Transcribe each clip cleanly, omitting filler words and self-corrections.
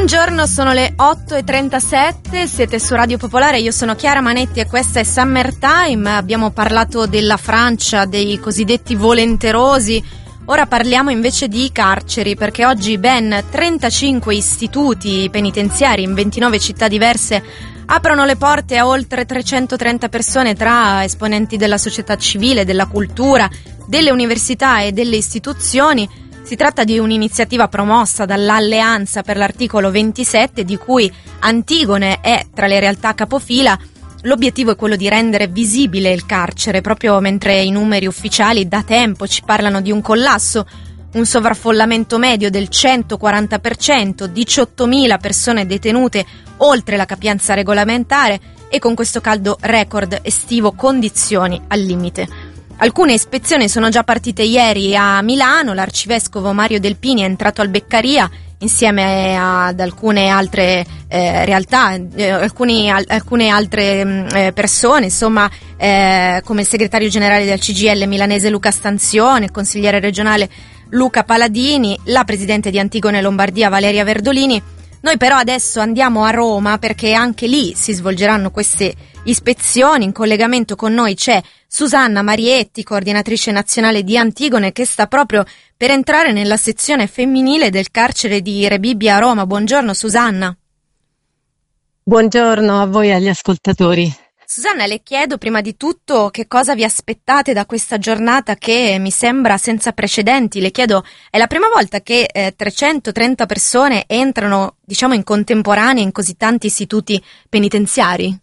Buongiorno, sono le 8:37, siete su Radio Popolare, io sono Chiara Manetti e questa è Summertime. Abbiamo parlato della Francia, dei cosiddetti volenterosi, ora parliamo invece di carceri, perché oggi ben 35 istituti penitenziari in 29 città diverse aprono le porte a oltre 330 persone tra esponenti della società civile, della cultura, delle università e delle istituzioni. Si tratta di un'iniziativa promossa dall'Alleanza per l'articolo 27, di cui Antigone è tra le realtà capofila. L'obiettivo è quello di rendere visibile il carcere, proprio mentre i numeri ufficiali da tempo ci parlano di un collasso, un sovraffollamento medio del 140%, 18.000 persone detenute oltre la capienza regolamentare e con questo caldo record estivo condizioni al limite. Alcune ispezioni sono già partite ieri a Milano, l'arcivescovo Mario Delpini è entrato al Beccaria insieme ad alcune altre realtà, alcune altre persone, insomma, come il segretario generale del CGIL milanese Luca Stanzione, il consigliere regionale Luca Paladini, la presidente di Antigone Lombardia Valeria Verdolini. Noi però adesso andiamo a Roma perché anche lì si svolgeranno queste ispezioni. In collegamento con noi c'è Susanna Marietti, coordinatrice nazionale di Antigone, che sta proprio per entrare nella sezione femminile del carcere di Rebibbia a Roma. Buongiorno Susanna. Buongiorno a voi e agli ascoltatori. Susanna, le chiedo prima di tutto che cosa vi aspettate da questa giornata che mi sembra senza precedenti. Le chiedo, è la prima volta che 330 persone entrano, diciamo, in contemporanea in così tanti istituti penitenziari?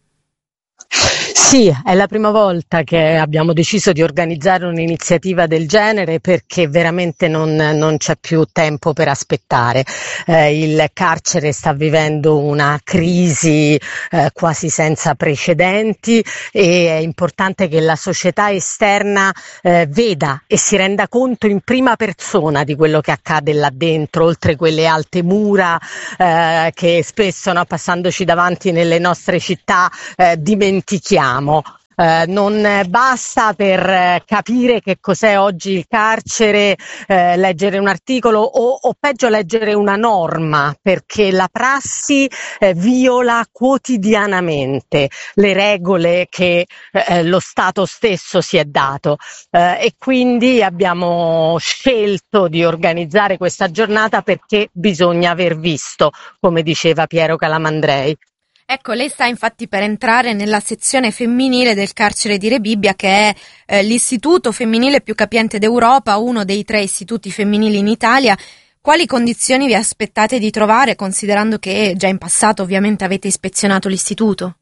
Sì, è la prima volta che abbiamo deciso di organizzare un'iniziativa del genere perché veramente non c'è più tempo per aspettare. Il carcere sta vivendo una crisi quasi senza precedenti e è importante che la società esterna veda e si renda conto in prima persona di quello che accade là dentro, oltre quelle alte mura che spesso, passandoci davanti nelle nostre città, dimentichiamo. Non basta per capire che cos'è oggi il carcere leggere un articolo o peggio leggere una norma, perché la prassi viola quotidianamente le regole che lo Stato stesso si è dato e quindi abbiamo scelto di organizzare questa giornata perché bisogna aver visto, come diceva Piero Calamandrei. Ecco, lei sta infatti per entrare nella sezione femminile del carcere di Rebibbia, che è l'istituto femminile più capiente d'Europa, uno dei 3 istituti femminili in Italia. Quali condizioni vi aspettate di trovare, considerando che già in passato ovviamente avete ispezionato l'istituto?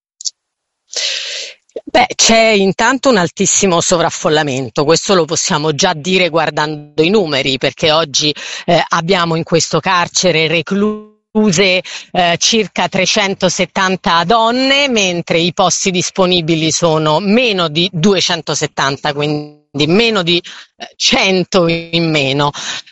C'è intanto un altissimo sovraffollamento, questo lo possiamo già dire guardando i numeri, perché oggi abbiamo in questo carcere recluse circa 370 donne, mentre i posti disponibili sono meno di 270, quindi meno di 100 in meno.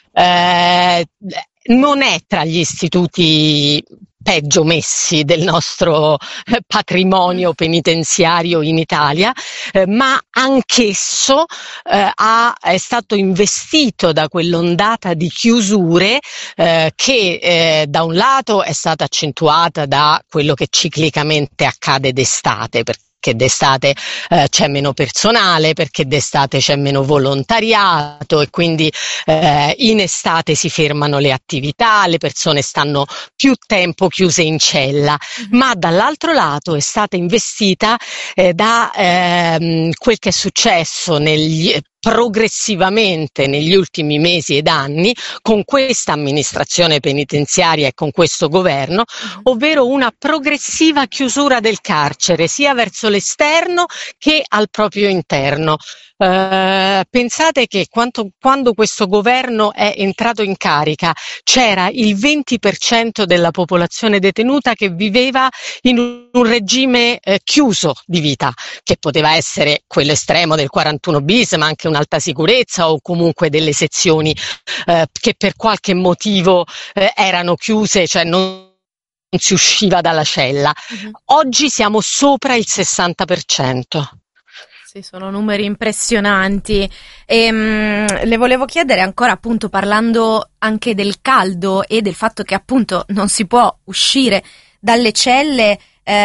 Non è tra gli istituti peggio messi del nostro patrimonio penitenziario in Italia, ma anch'esso è stato investito da quell'ondata di chiusure che da un lato è stata accentuata da quello che ciclicamente accade d'estate, perché d'estate c'è meno personale, perché d'estate c'è meno volontariato e quindi in estate si fermano le attività, le persone stanno più tempo chiuse in cella, ma dall'altro lato è stata investita da quel che è successo progressivamente negli ultimi mesi ed anni con questa amministrazione penitenziaria e con questo governo, ovvero una progressiva chiusura del carcere sia verso l'esterno che al proprio interno. Pensate che quando questo governo è entrato in carica c'era il 20% della popolazione detenuta che viveva in un regime chiuso di vita, che poteva essere quello estremo del 41 bis, ma anche un'alta sicurezza o comunque delle sezioni che per qualche motivo erano chiuse, cioè non si usciva dalla cella. Oggi siamo sopra il 60%. Sì, sono numeri impressionanti. Le volevo chiedere ancora, appunto, parlando anche del caldo e del fatto che appunto non si può uscire dalle celle,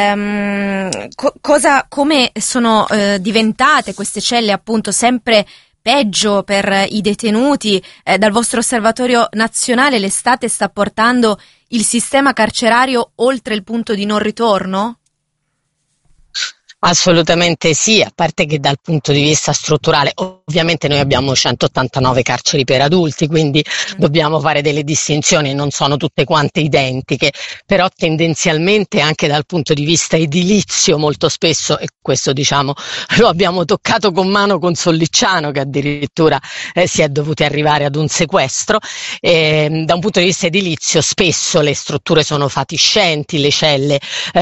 come sono diventate queste celle appunto sempre peggio per i detenuti. Dal vostro osservatorio nazionale l'estate sta portando il sistema carcerario oltre il punto di non ritorno? Assolutamente sì, a parte che dal punto di vista strutturale, ovviamente noi abbiamo 189 carceri per adulti, quindi dobbiamo fare delle distinzioni, non sono tutte quante identiche, però tendenzialmente anche dal punto di vista edilizio molto spesso, e questo diciamo lo abbiamo toccato con mano con Sollicciano, che addirittura si è dovuti arrivare ad un sequestro, da un punto di vista edilizio spesso le strutture sono fatiscenti, le celle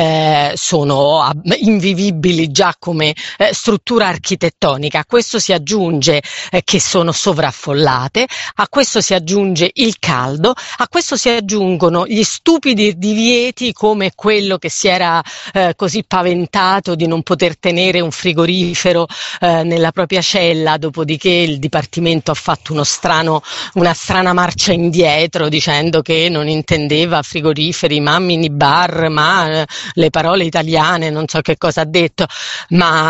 sono invivibili già come struttura architettonica. A questo si aggiunge che sono sovraffollate, a questo si aggiunge il caldo, a questo si aggiungono gli stupidi divieti come quello che si era così paventato di non poter tenere un frigorifero nella propria cella, dopodiché il Dipartimento ha fatto una strana marcia indietro dicendo che non intendeva frigoriferi ma minibar, ma le parole italiane, non so che cosa ha detto, ma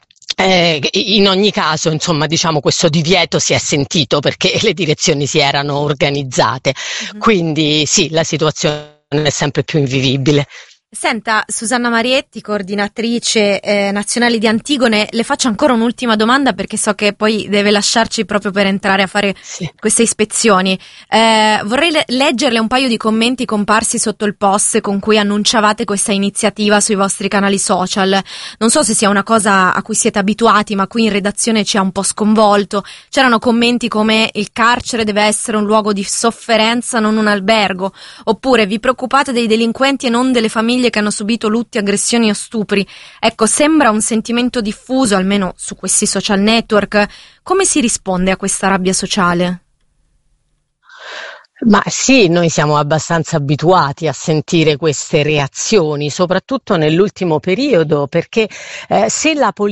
in ogni caso, insomma, diciamo questo divieto si è sentito perché le direzioni si erano organizzate, quindi sì, la situazione è sempre più invivibile. Senta, Susanna Marietti, coordinatrice nazionale di Antigone, le faccio ancora un'ultima domanda perché so che poi deve lasciarci proprio per entrare a fare queste ispezioni. Vorrei leggerle un paio di commenti comparsi sotto il post con cui annunciavate questa iniziativa sui vostri canali social. Non so se sia una cosa a cui siete abituati, ma qui in redazione ci ha un po' sconvolto. C'erano commenti come: il carcere deve essere un luogo di sofferenza, non un albergo, oppure vi preoccupate dei delinquenti e non delle famiglie che hanno subito lutti, aggressioni o stupri. Ecco, sembra un sentimento diffuso, almeno su questi social network. Come si risponde a questa rabbia sociale? Ma sì, noi siamo abbastanza abituati a sentire queste reazioni, soprattutto nell'ultimo periodo, perché se la politica